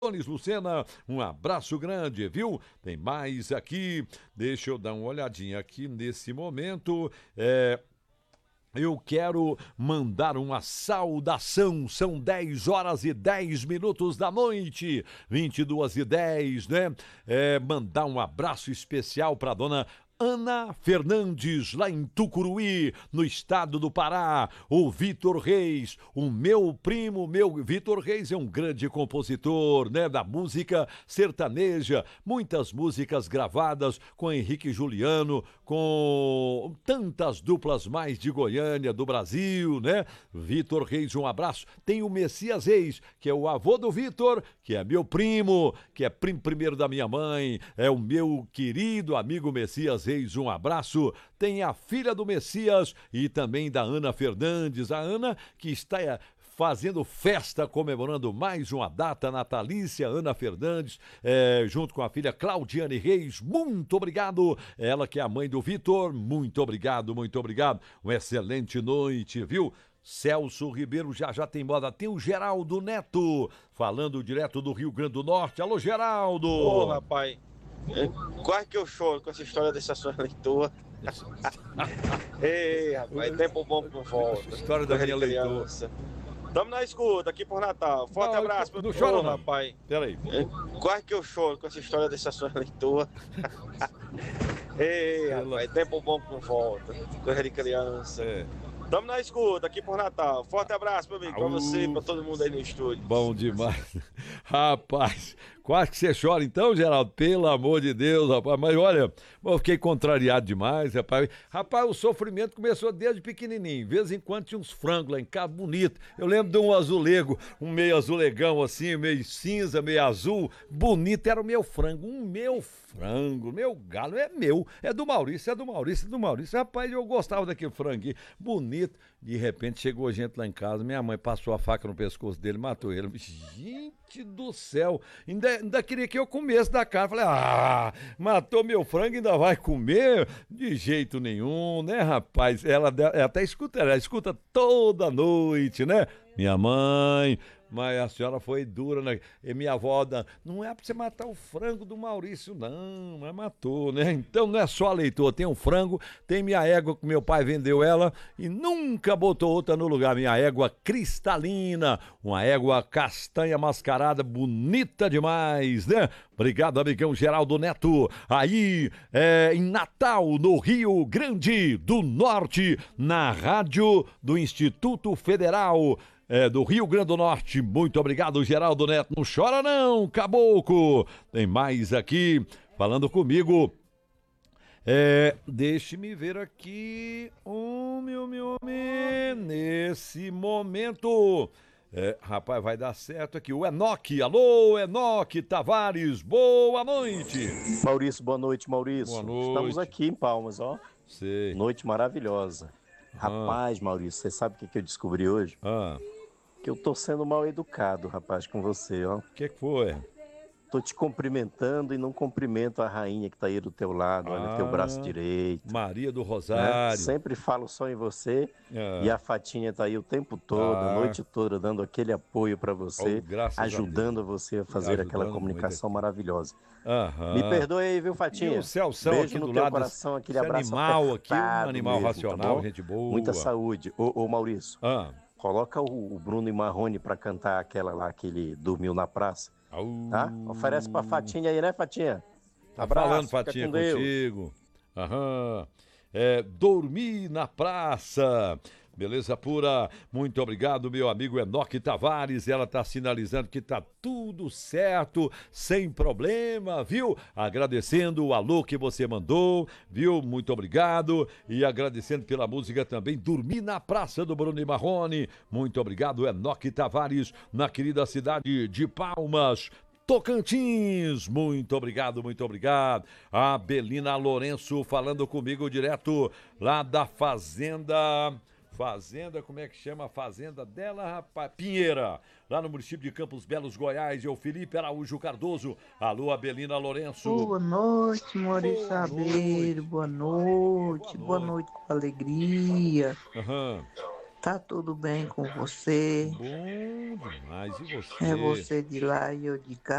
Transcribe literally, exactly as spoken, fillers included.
Tones Lucena, um abraço grande, viu? Tem mais aqui, deixa eu dar uma olhadinha aqui nesse momento. É, eu quero mandar uma saudação, são dez horas e dez minutos da noite, vinte e duas e dez, né? É, mandar um abraço especial para dona Ana Fernandes, lá em Tucuruí, no estado do Pará. O Vitor Reis, o meu primo, meu Vitor Reis é um grande compositor, né, da música sertaneja. Muitas músicas gravadas com Henrique Juliano, com tantas duplas mais de Goiânia, do Brasil, né? Vitor Reis, um abraço. Tem o Messias Reis, que é o avô do Vitor, que é meu primo, que é primo primeiro da minha mãe, é o meu querido amigo Messias Reis. Um abraço. Tem a filha do Messias e também da Ana Fernandes. A Ana que está fazendo festa, comemorando mais uma data natalícia. Ana Fernandes, é, junto com a filha Claudiane Reis. Muito obrigado. Ela que é a mãe do Vitor. Muito obrigado, muito obrigado. Uma excelente noite, viu? Celso Ribeiro já já tem moda. Tem o Geraldo Neto, falando direto do Rio Grande do Norte. Alô, Geraldo! Ô, rapaz, quase que eu choro com essa história dessa sua leitura. Ei, rapaz, tempo bom por volta. História da minha leitura. Tamo na escuta aqui por Natal. Forte não, abraço, meu Não chora, Ô, não, rapaz. Peraí. Quase que eu choro com essa história dessa sua leitura. Ei, rapaz, tempo bom por volta. Coisa de criança. É. Tamo na escuta aqui por Natal. Forte abraço, meu amigo, pra você, pra todo mundo aí no estúdio. Bom demais. Rapaz, quase que você chora então, Geraldo? Pelo amor de Deus, rapaz. Mas olha, eu fiquei contrariado demais, rapaz. Rapaz, o sofrimento começou desde pequenininho. De vez em quando tinha uns frangos lá em casa, bonito. Eu lembro de um azulego, um meio azulegão assim, meio cinza, meio azul. Bonito, era o meu frango. Um meu frango, meu galo é meu. É do Maurício, é do Maurício, é do Maurício. Rapaz, eu gostava daquele franguinho. Bonito. De repente chegou gente lá em casa, minha mãe passou a faca no pescoço dele, matou ele. Gente do céu, ainda, ainda queria que eu comesse da carne. Falei, ah, matou meu frango e ainda vai comer? De jeito nenhum, né, rapaz? Ela, ela até escuta, ela escuta toda noite, né? Minha mãe... Mas a senhora foi dura, né? E minha avó, não é pra você matar o frango do Maurício, não, mas matou, né? Então não é só a leitor, tem um frango, tem minha égua que meu pai vendeu ela e nunca botou outra no lugar. Minha égua cristalina, uma égua castanha mascarada, bonita demais, né? Obrigado, amigão Geraldo Neto. Aí, é, em Natal, no Rio Grande do Norte, na rádio do Instituto Federal É, do Rio Grande do Norte. Muito obrigado, Geraldo Neto. Não chora não, caboclo. Tem mais aqui falando comigo. É, deixe-me ver aqui. Oh, meu, meu, meu, nesse momento. É, rapaz, vai dar certo aqui. O Enoque. Alô, Enoque Tavares. Boa noite. Maurício, boa noite, Maurício. Boa noite. Estamos aqui em Palmas, ó. Sei. Noite maravilhosa. Ah. Rapaz, Maurício, você sabe o que, que eu descobri hoje? Ah. Que eu tô sendo mal educado, rapaz, com você, ó. O que que foi? Tô te cumprimentando e não cumprimento a rainha que tá aí do teu lado, Ah, olha, teu braço direito. Maria do Né? Rosário. Sempre falo só em você Ah. e a Fatinha tá aí o tempo todo, Ah. a noite toda, dando aquele apoio para você, Oh, graças a ajudando você a fazer Ajudando aquela muito comunicação aqui. maravilhosa. Aham. Me perdoe aí, viu, E Fatinha? o Celso Beijo aqui no do teu lado, coração, aquele esse abraço animal aqui, um apertado animal mesmo, racional, tá bom? gente boa. Muita saúde. Ô, ô Maurício, Ah. coloca o, o Bruno e Marrone pra cantar aquela lá que ele dormiu na praça, Au. tá? Oferece pra Fatinha aí, né, Fatinha? Tá Abraço, falando, fica Fatinha, com Deus. contigo. Aham. É, dormir na praça. Beleza pura. Muito obrigado, meu amigo Enoque Tavares. Ela tá sinalizando que tá tudo certo, sem problema, viu? Agradecendo o alô que você mandou, viu? Muito obrigado. E agradecendo pela música também, Dormir na Praça do Bruno e Marrone. Muito obrigado, Enoque Tavares, na querida cidade de Palmas, Tocantins. Muito obrigado, muito obrigado. A Belina Lourenço falando comigo direto lá da Fazenda... Fazenda, como é que chama a fazenda dela, rapaz? Pinheira, lá no município de Campos Belos, Goiás. É o Felipe Araújo Cardoso. Alô, Abelina Lourenço. Boa noite, Maurício Boa Sabeiro. Boa noite. Boa Boa noite. noite com alegria. Aham. Tá tudo bem com você? Bom demais. E você? É você de lá e eu de cá.